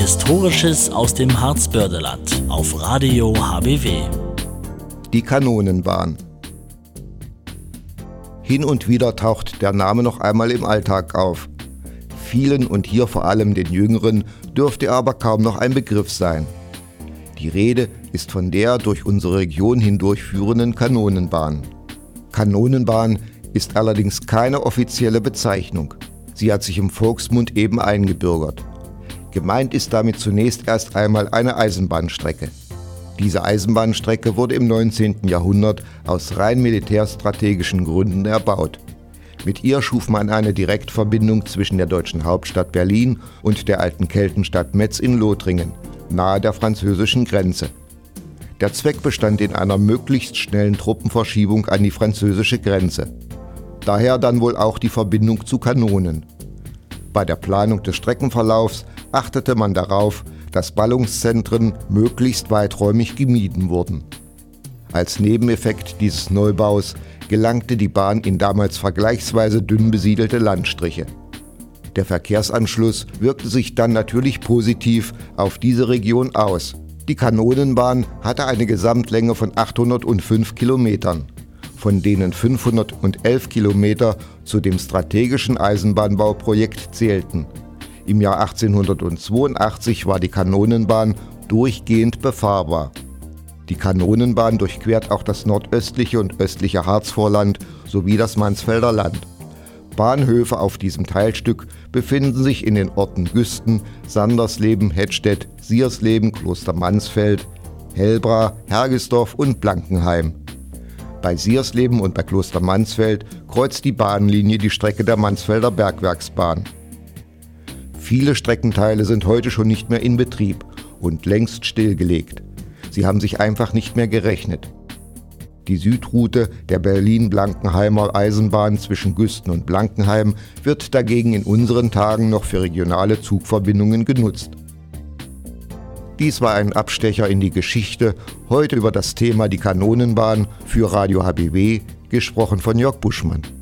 Historisches aus dem Harzbördeland auf Radio HBW. Die Kanonenbahn. Hin und wieder taucht der Name noch einmal im Alltag auf. Vielen und hier vor allem den Jüngeren dürfte er aber kaum noch ein Begriff sein. Die Rede ist von der durch unsere Region hindurchführenden Kanonenbahn. Kanonenbahn ist allerdings keine offizielle Bezeichnung. Sie hat sich im Volksmund eben eingebürgert. Gemeint ist damit zunächst erst einmal eine Eisenbahnstrecke. Diese Eisenbahnstrecke wurde im 19. Jahrhundert aus rein militärstrategischen Gründen erbaut. Mit ihr schuf man eine Direktverbindung zwischen der deutschen Hauptstadt Berlin und der alten Keltenstadt Metz in Lothringen, nahe der französischen Grenze. Der Zweck bestand in einer möglichst schnellen Truppenverschiebung an die französische Grenze. Daher dann wohl auch die Verbindung zu Kanonen. Bei der Planung des Streckenverlaufs achtete man darauf, dass Ballungszentren möglichst weiträumig gemieden wurden. Als Nebeneffekt dieses Neubaus gelangte die Bahn in damals vergleichsweise dünn besiedelte Landstriche. Der Verkehrsanschluss wirkte sich dann natürlich positiv auf diese Region aus. Die Kanonenbahn hatte eine Gesamtlänge von 805 Kilometern, von denen 511 Kilometer zu dem strategischen Eisenbahnbauprojekt zählten. Im Jahr 1882 war die Kanonenbahn durchgehend befahrbar. Die Kanonenbahn durchquert auch das nordöstliche und östliche Harzvorland sowie das Mansfelder Land. Bahnhöfe auf diesem Teilstück befinden sich in den Orten Güsten, Sandersleben, Hettstedt, Siersleben, Kloster Mansfeld, Hellbra, Hergesdorf und Blankenheim. Bei Siersleben und bei Kloster Mansfeld kreuzt die Bahnlinie die Strecke der Mansfelder Bergwerksbahn. Viele Streckenteile sind heute schon nicht mehr in Betrieb und längst stillgelegt. Sie haben sich einfach nicht mehr gerechnet. Die Südroute der Berlin-Blankenheimer Eisenbahn zwischen Güsten und Blankenheim wird dagegen in unseren Tagen noch für regionale Zugverbindungen genutzt. Dies war ein Abstecher in die Geschichte, heute über das Thema die Kanonenbahn für Radio HBW, gesprochen von Jörg Buschmann.